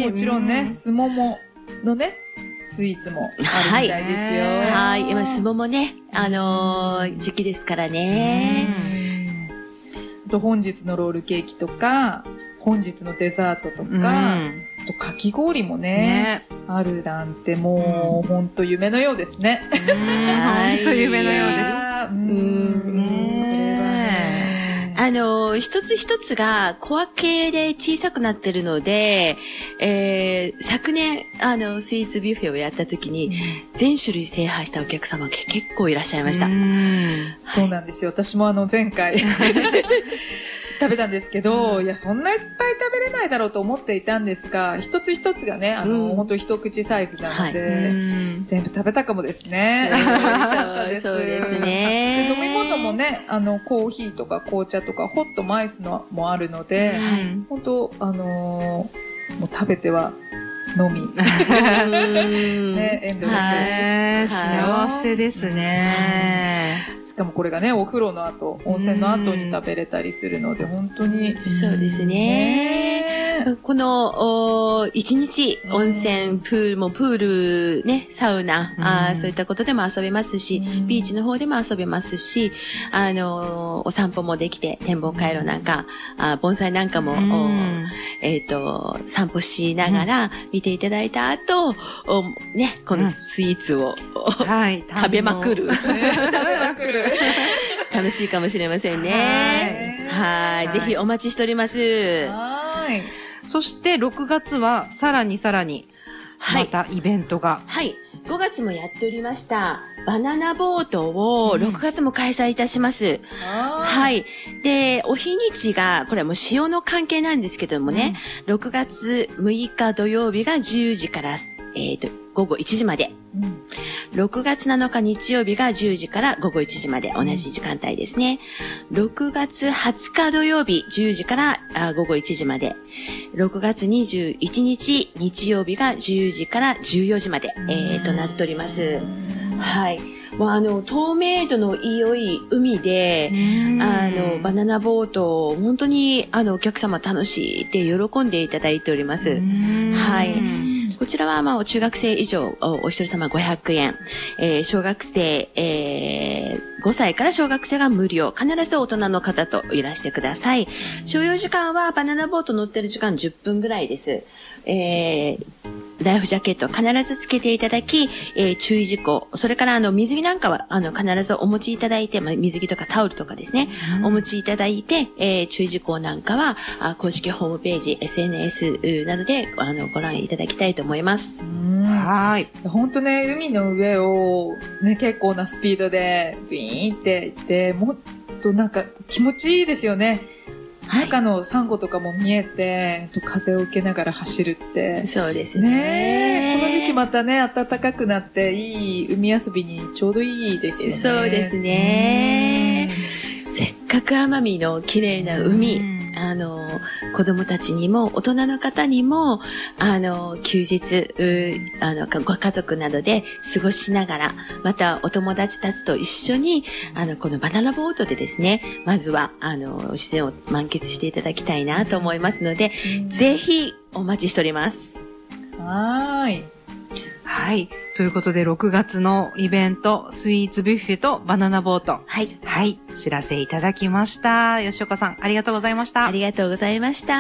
もちろんね、すもものね、スイーツもあるみたいですよ。 はい。今、すももね、時期ですからね。 本日のロールケーキとか、本日のデザートとか、あとかき氷もね、あるなんてもう、ほんと夢のようですね。 ほんと夢のようです。 一つ一つが小分けで小さくなってるので、昨年、スイーツビュッフェをやった時に、全種類制覇したお客様が結構いらっしゃいました。 そうなんですよ。私も前回食べたんですけど、いや、そんないっぱい食べれないだろうと思っていたんですが、一つ一つがね、本当一口サイズなので、全部食べたかもですね。 そうですね。 飲み物もね、コーヒーとか紅茶とか、ホットもアイスのもあるので、本当もう食べてはのみ。ね、エンドレス。 幸せですね。 しかもこれがね、お風呂の後、温泉の後に食べれたりするので、本当に。 そうですね。この、一日、温泉、プール、ね、サウナ、そういったことでも遊べますし、ビーチの方でも遊べますし、お散歩もできて、展望回路なんか、盆栽なんかも、散歩しながら見ていただいた後、ね、このスイーツを、食べまくる。楽しいかもしれませんね。はい。ぜひお待ちしております。 そして6月はさらにまたイベントが。 はい。5月もやっておりました。バナナボートを6月も開催いたします。はい。で、お日にちが、これはもう潮の関係なんですけどもね、6月6日土曜日が10時から、午後1時まで。6月7日日曜日が10時から午後1時まで、同じ時間帯ですね。6月20日土曜日10時から午後1時まで。6月21日日曜日が10時から14時まで、となっております。はい。もう透明度の良い海で、バナナボートを本当にお客様楽しいって喜んでいただいております。はい。こちらは中学生以上お一人様500円、小学生、5歳から小学生が無料、必ず大人の方といらしてください。所要時間はバナナボート乗ってる時間10分ぐらいです。ライフジャケットを必ずつけていただき、注意事項、それから水着なんかは必ずお持ちいただいて、水着とかタオルとかですね、お持ちいただいて、注意事項なんかは公式ホームページ、SNS などでご覧いただきたいと思います。 はい。本当ね、海の上をね、結構なスピードでビーンって行って、もっとなんか気持ちいいですよね。中のサンゴとかも見えて、風を受けながら走るって。 そうですね。 この時期またね、暖かくなって、いい海遊びにちょうどいいですよね。 そうですね。せっかく奄美の綺麗な海、子供たちにも大人の方にも休日ご家族などで過ごしながら、またお友達たちと一緒にこのバナナボートでですね、まずは自然を満喫していただきたいなと思いますので、ぜひお待ちしております。 はい。 はい。ということで、6月のイベント、スイーツビュッフェとバナナボート。 はい。 はい。知らせいただきました。吉岡さん、ありがとうございました。 ありがとうございました。